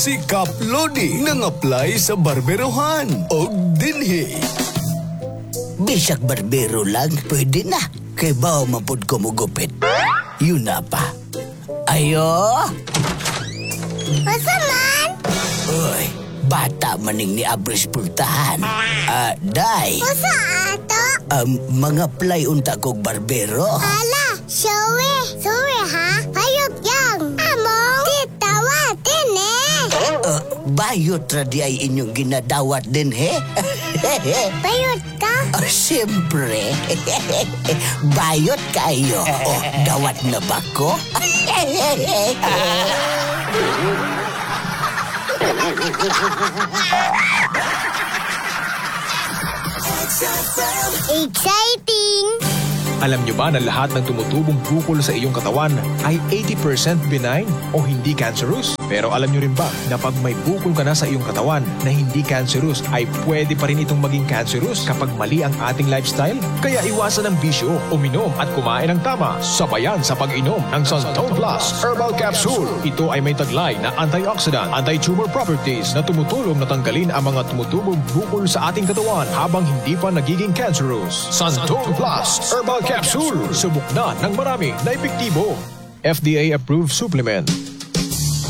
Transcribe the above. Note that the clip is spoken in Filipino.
Si Kap Lodi nang apply sa barberohan og dinhi. Bisag barbero lang, pwede na. Kay bawa mapod ko mo gupit. Yun na pa. Ayo! Masa man? Uy, bata maning ni Abris pultahan. Day. Masa ato? Mga play unta kog barbero. Ala, Showe. Sorry ha? Hayop yang. Among. Titawatin Bayot ra di ay inyong ginadawat din, he? Bayot ka? Siyempre. Bayot kayo. Dawat na ba ko? Exciting! Alam nyo ba na lahat ng tumutubong bukol sa iyong katawan ay 80% benign o hindi cancerous? Pero alam nyo rin ba na pag may bukol ka na sa iyong katawan na hindi cancerous ay pwede pa rin itong maging cancerous kapag mali ang ating lifestyle? Kaya iwasan ang bisyo, uminom at kumain ng tama. Sabayan sa pag-inom ng Santon Plus Herbal Capsule. Ito ay may taglay na antioxidant, anti-tumor properties na tumutulong na tanggalin ang mga tumutubong bukol sa ating katawan habang hindi pa nagiging cancerous. Santon Plus Herbal Capsule. Subok na ng marami na epektibo. FDA-approved supplement.